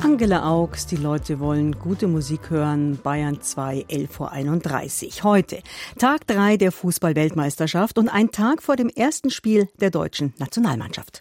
Angela Augs, die Leute wollen gute Musik hören. Bayern 2, 11:31 Uhr. Heute Tag 3 der Fußball-Weltmeisterschaft und ein Tag vor dem ersten Spiel der deutschen Nationalmannschaft.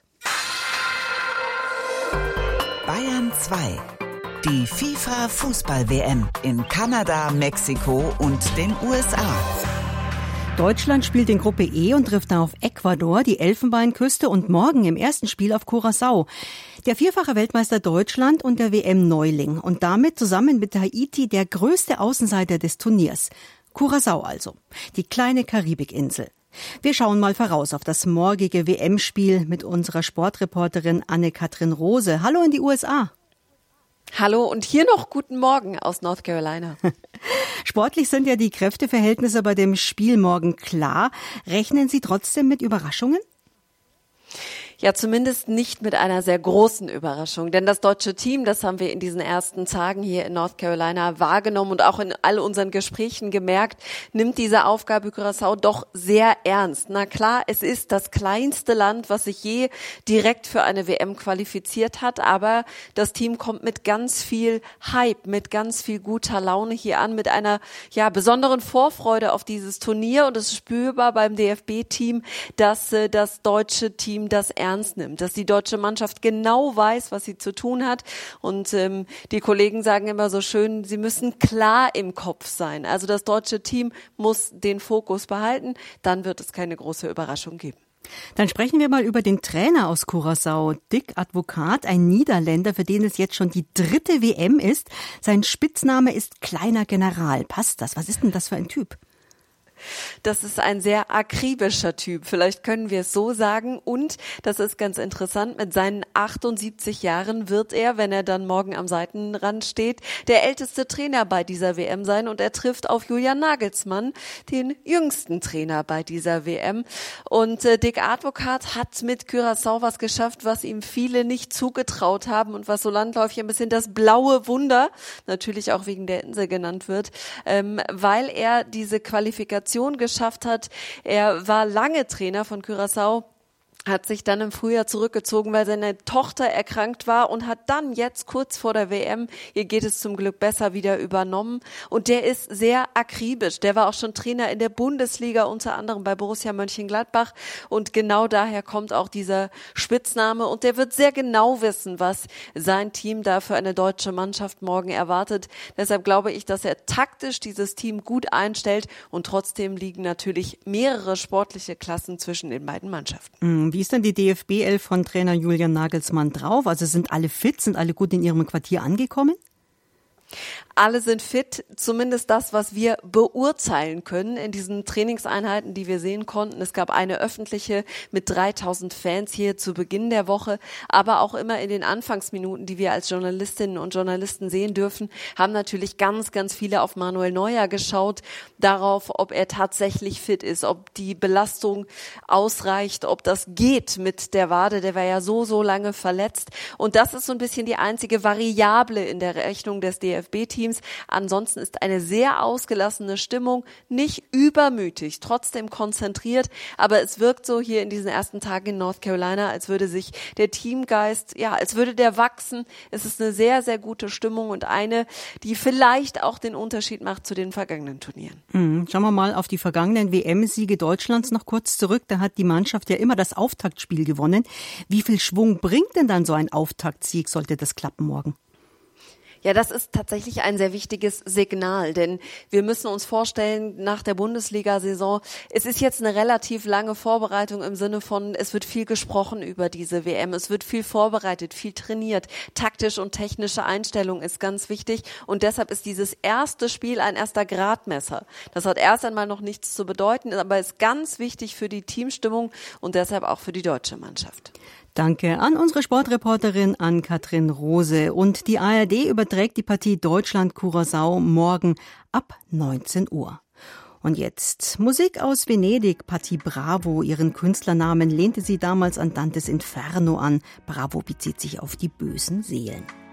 Bayern 2. Die FIFA-Fußball-WM in Kanada, Mexiko und den USA. Deutschland spielt in Gruppe E und trifft da auf Ecuador, die Elfenbeinküste und morgen im ersten Spiel auf Curaçao. Der vierfache Weltmeister Deutschland und der WM-Neuling und damit zusammen mit Haiti der größte Außenseiter des Turniers. Curaçao also, die kleine Karibikinsel. Wir schauen mal voraus auf das morgige WM-Spiel mit unserer Sportreporterin Anne-Kathrin Rose. Hallo in die USA. Hallo und hier noch guten Morgen aus North Carolina. Sportlich sind ja die Kräfteverhältnisse bei dem Spiel morgen klar. Rechnen Sie trotzdem mit Überraschungen? Ja, zumindest nicht mit einer sehr großen Überraschung. Denn das deutsche Team, das haben wir in diesen ersten Tagen hier in North Carolina wahrgenommen und auch in all unseren Gesprächen gemerkt, nimmt diese Aufgabe Curaçao doch sehr ernst. Na klar, es ist das kleinste Land, was sich je direkt für eine WM qualifiziert hat, aber das Team kommt mit ganz viel Hype, mit ganz viel guter Laune hier an, mit einer besonderen Vorfreude auf dieses Turnier, und es ist spürbar beim DFB-Team, dass das deutsche Team das ernst nimmt, dass die deutsche Mannschaft genau weiß, was sie zu tun hat, und die Kollegen sagen immer so schön, sie müssen klar im Kopf sein. Also das deutsche Team muss den Fokus behalten, dann wird es keine große Überraschung geben. Dann sprechen wir mal über den Trainer aus Curaçao, Dick Advocaat, ein Niederländer, für den es jetzt schon die 3. WM ist. Sein Spitzname ist Kleiner General. Passt das? Was ist denn das für ein Typ? Das ist ein sehr akribischer Typ, vielleicht können wir es so sagen. Und das ist ganz interessant, mit seinen 78 Jahren wird er, wenn er dann morgen am Seitenrand steht, der älteste Trainer bei dieser WM sein. Und er trifft auf Julian Nagelsmann, den jüngsten Trainer bei dieser WM. Und Dick Advocaat hat mit Curaçao was geschafft, was ihm viele nicht zugetraut haben und was so landläufig ein bisschen das blaue Wunder, natürlich auch wegen der Insel genannt wird, weil er diese Qualifikation geschafft hat. Er war lange Trainer von Curaçao, hat sich dann im Frühjahr zurückgezogen, weil seine Tochter erkrankt war, und hat dann jetzt kurz vor der WM, ihr geht es zum Glück besser, wieder übernommen. Und der ist sehr akribisch. Der war auch schon Trainer in der Bundesliga, unter anderem bei Borussia Mönchengladbach. Und genau daher kommt auch dieser Spitzname. Und der wird sehr genau wissen, was sein Team da für eine deutsche Mannschaft morgen erwartet. Deshalb glaube ich, dass er taktisch dieses Team gut einstellt. Und trotzdem liegen natürlich mehrere sportliche Klassen zwischen den beiden Mannschaften. Wie ist denn die DFB-11 von Trainer Julian Nagelsmann drauf? Also sind alle fit, sind alle gut in ihrem Quartier angekommen? Alle sind fit, zumindest das, was wir beurteilen können in diesen Trainingseinheiten, die wir sehen konnten. Es gab eine öffentliche mit 3000 Fans hier zu Beginn der Woche, aber auch immer in den Anfangsminuten, die wir als Journalistinnen und Journalisten sehen dürfen, haben natürlich ganz, ganz viele auf Manuel Neuer geschaut, darauf, ob er tatsächlich fit ist, ob die Belastung ausreicht, ob das geht mit der Wade, der war ja so lange verletzt. Und das ist so ein bisschen die einzige Variable in der Rechnung des DFB-Teams. Ansonsten ist eine sehr ausgelassene Stimmung, nicht übermütig, trotzdem konzentriert, aber es wirkt so hier in diesen ersten Tagen in North Carolina, als würde sich der Teamgeist, als würde der wachsen. Es ist eine sehr, sehr gute Stimmung und eine, die vielleicht auch den Unterschied macht zu den vergangenen Turnieren. Schauen wir mal auf die vergangenen WM-Siege Deutschlands noch kurz zurück. Da hat die Mannschaft ja immer das Auftaktspiel gewonnen. Wie viel Schwung bringt denn dann so ein Auftaktsieg, sollte das klappen morgen? Ja, das ist tatsächlich ein sehr wichtiges Signal, denn wir müssen uns vorstellen, nach der Bundesliga-Saison, es ist jetzt eine relativ lange Vorbereitung im Sinne von, es wird viel gesprochen über diese WM, es wird viel vorbereitet, viel trainiert, taktisch und technische Einstellung ist ganz wichtig, und deshalb ist dieses erste Spiel ein erster Gradmesser. Das hat erst einmal noch nichts zu bedeuten, aber ist ganz wichtig für die Teamstimmung und deshalb auch für die deutsche Mannschaft. Danke an unsere Sportreporterin Anne-Kathrin Rose. Und die ARD überträgt die Partie Deutschland-Curaçao morgen ab 19 Uhr. Und jetzt Musik aus Venedig. Patti Bravo, ihren Künstlernamen lehnte sie damals an Dantes Inferno an. Bravo bezieht sich auf die bösen Seelen.